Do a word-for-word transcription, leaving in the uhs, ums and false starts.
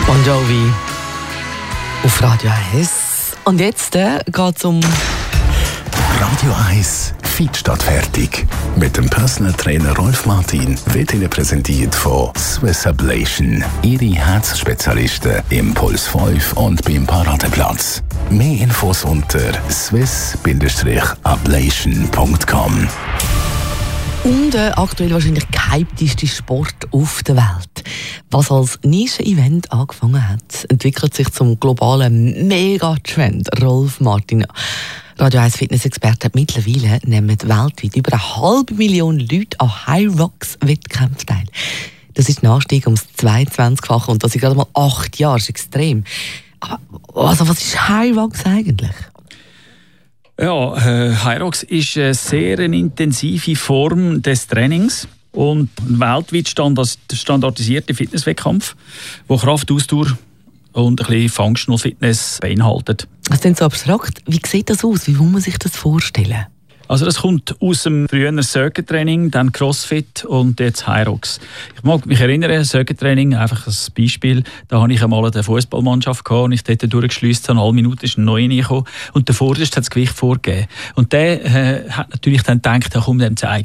Bon Jovi auf Radio eins. Und jetzt äh, geht es um... Radio eins Fit statt fertig. Mit dem Personal Trainer Rolf Martin wird Ihnen präsentiert von Swiss Ablation. Ihre Herzspezialisten im Puls fünf und beim Paradeplatz. Mehr Infos unter swiss ablation punkt com. Und der aktuell wahrscheinlich gehypteste Sport auf der Welt. Was als Nischen-Event angefangen hat, entwickelt sich zum globalen Megatrend. Rolf Martin, Radio eins Fitness-Experte, mittlerweile nehmen weltweit über eine halbe Million Leute an High-Rocks-Wettkämpfen teil. Das ist ein Anstieg ums zweiundzwanzigfache und das in gerade mal acht Jahren. Das ist extrem. Aber also, was ist High-Rocks eigentlich? Ja, äh, High-Rocks ist eine sehr intensive Form des Trainings und ein weltweit standardisierter Fitnesswettkampf, der Kraft, Ausdauer und ein bisschen Functional Fitness beinhaltet. Das ist denn so abstrakt. Wie sieht das aus? Wie muss man sich das vorstellen? Also das kommt aus dem früheren Circuit-Training, dann Crossfit und jetzt High-Rocks. Ich mag mich erinnern, Circuit-Training, einfach als Beispiel, da hatte ich einmal eine Fußballmannschaft gehabt und ich dort durchgeschleust, eine halbe Minute ist ein Neuer reingekommen und der Vorderste hat das Gewicht vorgegeben. Und der äh, hat natürlich dann gedacht, ja komm, dem zeige